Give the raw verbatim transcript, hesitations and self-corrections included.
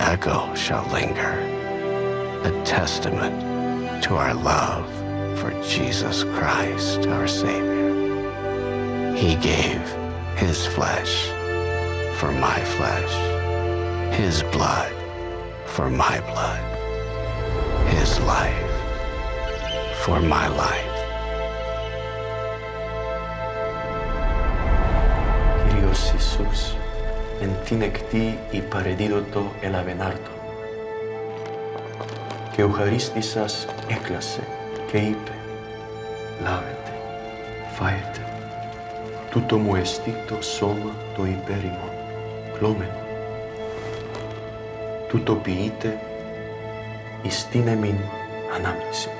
echo shall linger, a testament to our love for Jesus Christ, our Savior. He gave his flesh for my flesh, his blood for my blood, his life for my life. Κύριος Ιησούς εν την εκτή υπαρεδίδωτο ελαβενάρτο. Και ο χαρίστησας έκλασε και είπε, λάβετε, φάετε, τούτο μου εστί το σώμα το υπέρημο, κλώμενο. Τούτο ποιείτε εις την εμήν ανάμνηση.